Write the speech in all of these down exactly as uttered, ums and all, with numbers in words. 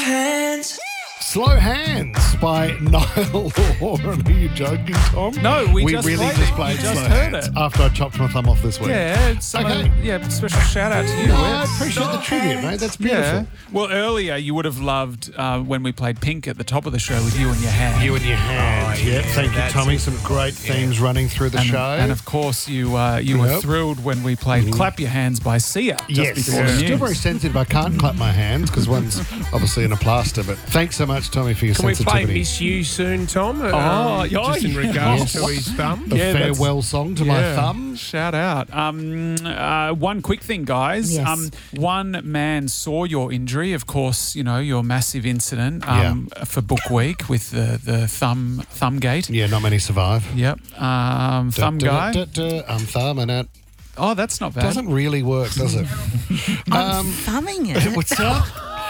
hands. Slow Hands by Niall Horan. Are you joking, Tom? No, we we just really played just it. played We just Slow heard Hands it. after I chopped my thumb off this week. Yeah, someone, Okay. yeah, special shout out to you. No, Wes. I appreciate the tribute, mate. That's beautiful. Yeah. Well, earlier you would have loved uh, when we played Pink at the top of the show with You and Your Hand. You and Your Hand. Oh, yeah, yeah, thank you, that's Tommy. it. Some great themes running through the and, show. and of course, you uh, you were Yep. thrilled when we played Clap Your Hands by Sia just yes, before the still news. very sensitive. I can't clap my hands because one's obviously in a plaster. But thanks so much, Tommy, for your Can we play sensitivity. Miss You soon, Tom? Oh, um, yeah. just in regards Yes. to his thumb. A Yeah, that's- farewell song to my Yeah. thumb. Shout out. Um, uh, one quick thing, guys. Yes. Um, one man saw your injury, of course, you know, your massive incident um, for Book Week with the, the thumb thumb gate. Yeah, not many survive. Yep. Um, thumb Da, guy. da, da, da, I'm thumbing it. Oh, that's not bad. Doesn't really work, does it? um, Thumbing it. what's that?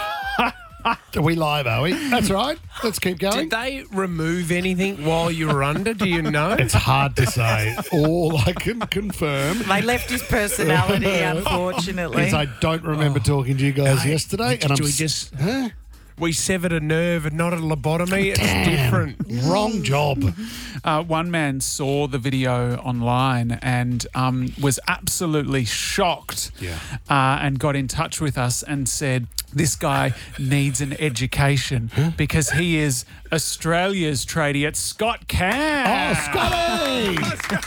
Are we live, are we? That's right. Let's keep going. Did they remove anything while you were under? Do you know? It's hard to say. All I can confirm They left his personality, unfortunately. is I don't remember talking to you guys yesterday, Did and I'm we s- just Huh? we severed a nerve and not a lobotomy? It's Damn. different. Wrong job. Uh, one man saw the video online and um, was absolutely shocked Yeah. uh, and got in touch with us and said, this guy needs an education because he is Australia's tradie at Scott Cam. Oh, Scotty!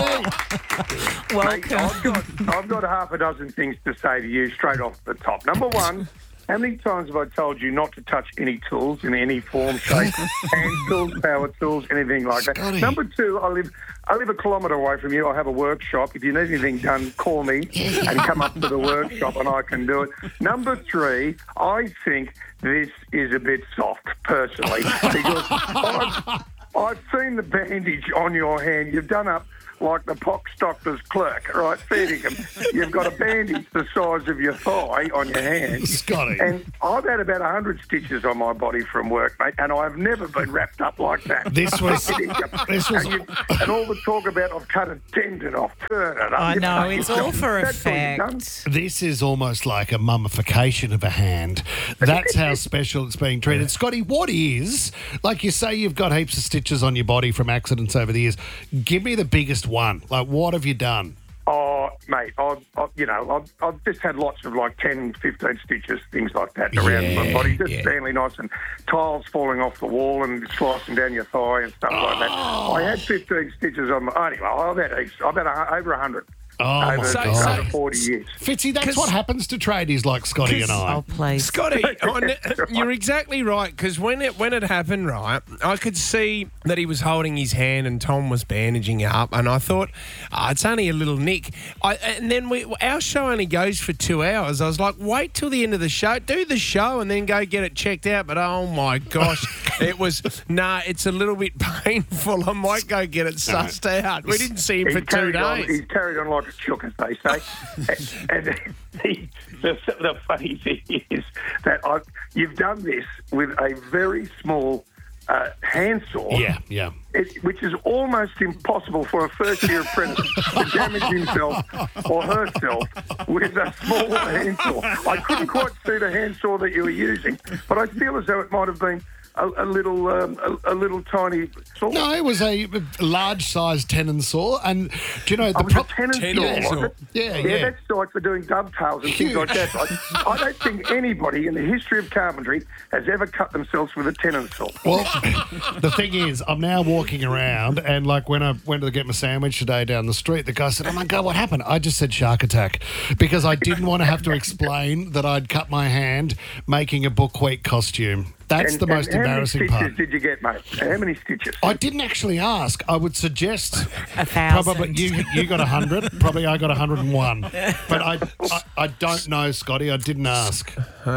Scotty! Welcome. I've got, I've got half a dozen things to say to you straight off the top. Number one, how many times have I told you not to touch any tools in any form, shape, hand tools, power tools, anything like that? Scotty. Number two, I live I live a kilometre away from you. I have a workshop. If you need anything done, call me and come up to the workshop and I can do it. Number three, I think this is a bit soft, personally, because I've, I've seen the bandage on your hand. You've done up like the pox doctor's clerk, right, feeding him. You've got a bandage the size of your thigh on your hand. Scotty. And I've had about one hundred stitches on my body from work, mate, and I've never been wrapped up like that. This was- this was- and, you, and all the talk about I've cut a tendon off, turn it up. I you know, it's all for That's all you've done. effect. This is almost like a mummification of a hand. That's how special it's being treated. Scotty, what is, like you say you've got heaps of stitches on your body from accidents over the years. Give me the biggest one. Like, what have you done? Oh, mate, I've, I've, you know, I've, I've just had lots of like ten, fifteen stitches, things like that around Yeah, my body. Just yeah. fairly nice and tiles falling off the wall and slicing down your thigh and stuff like that. I had fifteen stitches on my... Anyway, I've had, heaps. I've had a, over one hundred. Oh, over, my So- God. over forty years. Fitzy, that's 'Cause- what happens to tradies like Scotty and I. Oh, please. Scotty, on, you're exactly right, because when it when it happened, right, I could see that he was holding his hand and Tom was bandaging up, and I thought, oh, it's only a little nick. I, and then we, our show only goes for two hours. I was like, wait till the end of the show, do the show, and then go get it checked out. But oh my gosh, it was nah. It's a little bit painful. I might go get it sussed out. We didn't see him He's for two carried on, days. he's carried on like a chook, as they say. and and the, the, the funny thing is that I, you've done this with a very small uh, handsaw. Yeah, yeah. It, which is almost impossible for a first-year apprentice to damage himself or herself with a small handsaw. I couldn't quite see the handsaw that you were using, but I feel as though it might have been a, a little, um, a, a little tiny saw. No, it was a large-sized tenon saw, and do you know the I was a prop- tenon Tenon saw, saw. was it? Yeah, yeah. yeah. That's like for doing dovetails and things like that. I, I don't think anybody in the history of carpentry has ever cut themselves with a tenon saw. Well, the thing is, I'm now walking around, and like when I went to get my sandwich today down the street, the guy said, "Oh my God, what happened?" I just said shark attack because I didn't want to have to explain that I'd cut my hand making a Book Week costume. That's And- the most and embarrassing How many part. stitches did you get, mate? How many stitches? I didn't actually ask. I would suggest A thousand. probably you you got a hundred. Probably I got a hundred and one. But I, I I don't know, Scotty. I didn't ask.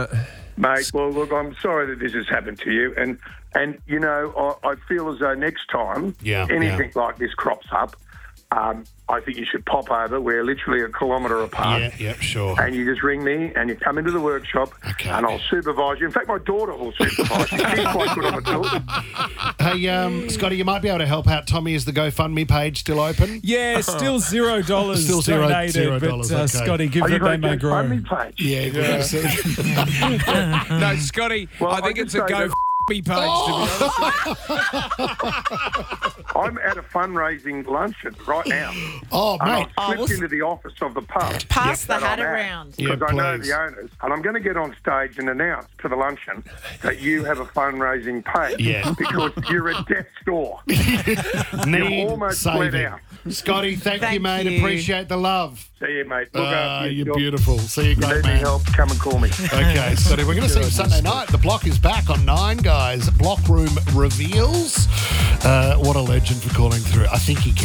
Mate, well, look, I'm sorry that this has happened to you. And, and you know, I, I feel as though next time Yeah, anything like this crops up, um, I think you should pop over. We're literally a kilometre apart. Yeah, yep, sure. And you just ring me and you come into the workshop Okay. and I'll supervise you. In fact, my daughter will supervise you. She's quite good on the tools. Hey, um, Scotty, you might be able to help out Tommy. Is the GoFundMe page still open? Yeah, still zero dollars Still zero- donated, zero but dollars, uh, okay. Scotty, give Are you that they going may to grow. GoFundMe page? Yeah, yeah. No, Scotty, Well, I think I it's can a say go that- f- page, to be honest. I'm at a fundraising luncheon right now. Oh, And mate. I've Oh, slipped well, into the office of the pub. Pass the that hat I'm at, around. Yeah, Because I know please. the owners. And I'm going to get on stage and announce to the luncheon that you have a fundraising page. Yeah. Because you're at death's door. Need almost bled saving. out. Scotty, thank, you, Thank mate. you. Appreciate the love. See you, mate. Look Ah, after you're yourself. beautiful. See you, You great need any man. help, come and call me. Okay, Scotty, we're going to see you Sunday night. The Block is back on nine, guys. Block Room reveals. Uh, what a legend for calling through. I think he can.